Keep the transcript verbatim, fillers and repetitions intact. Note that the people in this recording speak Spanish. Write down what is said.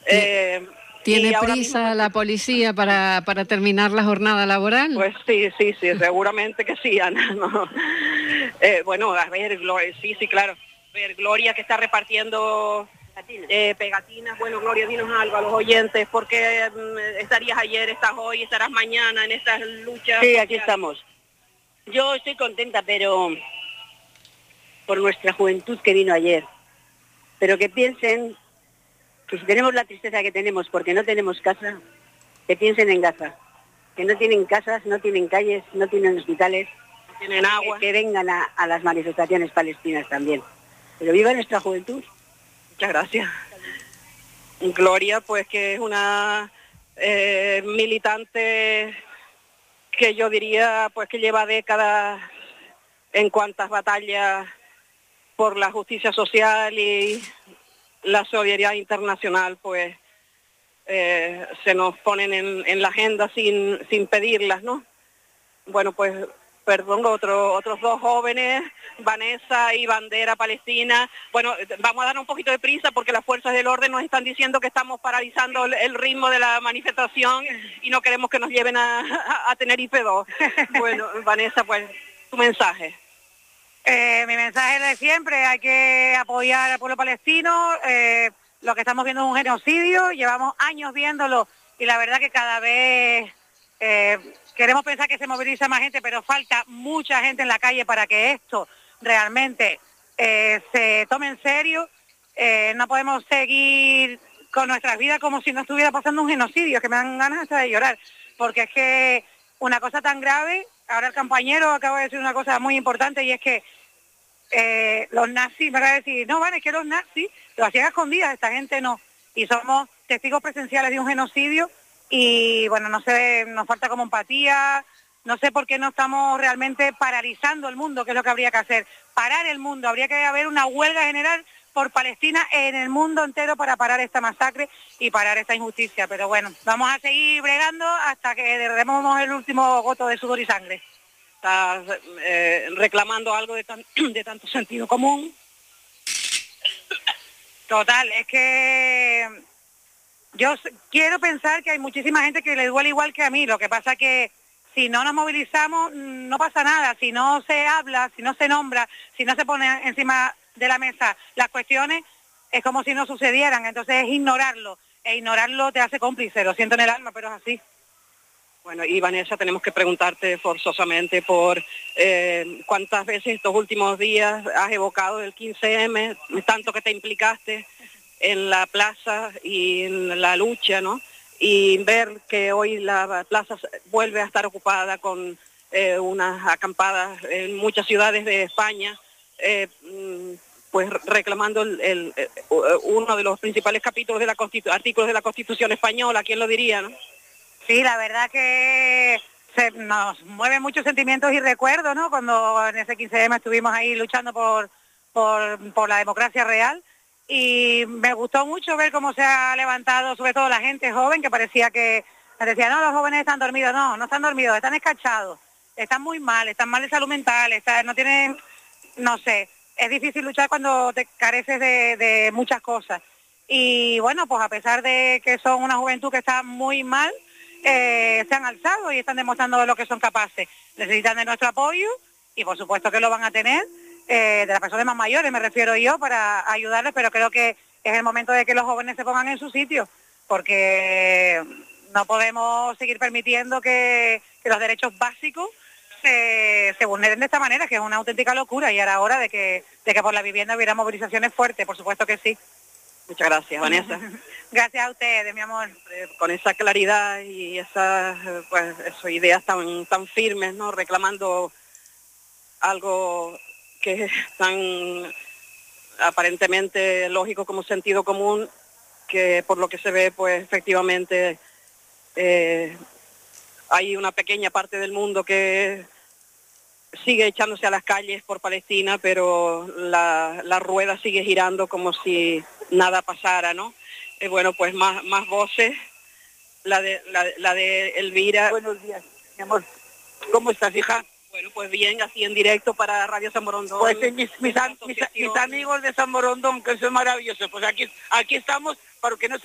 Eh, ¿Tiene prisa mismo... la policía para, para terminar la jornada laboral? Pues sí, sí, sí, seguramente que sí, Ana. ¿No? Eh, bueno, a ver, Gloria, sí, sí, claro. A ver, Gloria que está repartiendo eh, pegatinas. Bueno, Gloria, dinos algo a los oyentes. ¿Por qué eh, estarías ayer, estás hoy, estarás mañana en estas luchas? Sí, aquí estamos. Yo estoy contenta, pero por nuestra juventud que vino ayer. Pero que piensen que si tenemos la tristeza que tenemos porque no tenemos casa, que piensen en Gaza. Que no tienen casas, no tienen calles, no tienen hospitales, no tienen agua. Que, que vengan a, a las manifestaciones palestinas también. Pero viva nuestra juventud. Muchas gracias. Gloria, pues que es una eh, militante que yo diría pues que lleva décadas en cuantas batallas por la justicia social y la solidaridad internacional, pues eh, se nos ponen en, en la agenda sin, sin pedirlas, ¿no? Bueno, pues perdón, otro, otros dos jóvenes, Vanessa y Bandera Palestina. Bueno, vamos a dar un poquito de prisa porque las fuerzas del orden nos están diciendo que estamos paralizando el ritmo de la manifestación y no queremos que nos lleven a, a, a Tenerife dos. Bueno, Vanessa, pues tu mensaje. Eh, mi mensaje es de siempre, hay que apoyar al pueblo palestino, eh, lo que estamos viendo es un genocidio, llevamos años viéndolo y la verdad que cada vez eh, queremos pensar que se moviliza más gente, pero falta mucha gente en la calle para que esto realmente eh, se tome en serio. Eh, no podemos seguir con nuestras vidas como si no estuviera pasando un genocidio, que me dan ganas hasta de llorar, porque es que una cosa tan grave. Ahora el compañero acaba de decir una cosa muy importante y es que eh, los nazis, me acaba de decir, no, vale, es que los nazis lo hacían a escondidas, esta gente no. Y somos testigos presenciales de un genocidio y bueno, no sé, nos falta como empatía, no sé por qué no estamos realmente paralizando el mundo, que es lo que habría que hacer. Parar el mundo, habría que haber una huelga general por Palestina en el mundo entero para parar esta masacre y parar esta injusticia. Pero bueno, vamos a seguir bregando hasta que derramemos el último goto de sudor y sangre. Estás eh, reclamando algo de, tan, de tanto sentido común. Total, es que yo quiero pensar que hay muchísima gente que le duele igual que a mí. Lo que pasa que si no nos movilizamos no pasa nada, si no se habla, si no se nombra, si no se pone encima de la mesa las cuestiones, es como si no sucedieran, entonces es ignorarlo, e ignorarlo te hace cómplice, lo siento en el alma, pero es así. Bueno, y Vanessa, tenemos que preguntarte forzosamente por eh, cuántas veces estos últimos días has evocado el quince eme, tanto que te implicaste en la plaza y en la lucha, ¿no? Y ver que hoy la plaza vuelve a estar ocupada con eh, unas acampadas en muchas ciudades de España, eh, pues reclamando el, el, el, uno de los principales capítulos de la Constitu- artículos de la Constitución española, ¿quién lo diría, no? Sí, la verdad que se, nos mueven muchos sentimientos y recuerdos, ¿no? Cuando en ese quince eme estuvimos ahí luchando por, por, por la democracia real y me gustó mucho ver cómo se ha levantado, sobre todo la gente joven, que parecía que decía, no, los jóvenes están dormidos, no, no están dormidos, están escachados, están muy mal, están mal de salud mental, están, no tienen, no sé, es difícil luchar cuando te careces de, de muchas cosas. Y bueno, pues a pesar de que son una juventud que está muy mal, Eh, se han alzado y están demostrando de lo que son capaces. Necesitan de nuestro apoyo y por supuesto que lo van a tener, eh, de las personas más mayores me refiero yo, para ayudarles, pero creo que es el momento de que los jóvenes se pongan en su sitio, porque no podemos seguir permitiendo que, que los derechos básicos se, se vulneren de esta manera, que es una auténtica locura, y era hora de que, de que por la vivienda hubiera movilizaciones fuertes, por supuesto que sí. Muchas gracias, Vanessa. Gracias a ustedes, mi amor. Con esa claridad y esas, pues, esas ideas tan, tan firmes, ¿no? Reclamando algo que es tan aparentemente lógico como sentido común, que por lo que se ve, pues efectivamente eh, hay una pequeña parte del mundo que sigue echándose a las calles por Palestina, pero la, la rueda sigue girando como si nada pasara, ¿no? Eh, bueno, pues más más voces, la de la, la de Elvira. Buenos días, mi amor. ¿Cómo estás, hija? Bueno, pues bien, así en directo para Radio San Borondón. Pues eh, mis, mis, mis, mis amigos de San Borondón, que son maravillosos, pues aquí, aquí estamos para que no